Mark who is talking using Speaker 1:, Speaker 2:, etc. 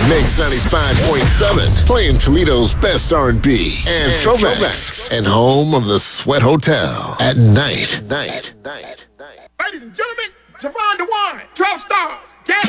Speaker 1: Mix 95.7, playing Toledo's best R&B and throwbacks, and home of the Sweat Hotel at night.
Speaker 2: Ladies and gentlemen, Javon DeWine, 12 stars, gas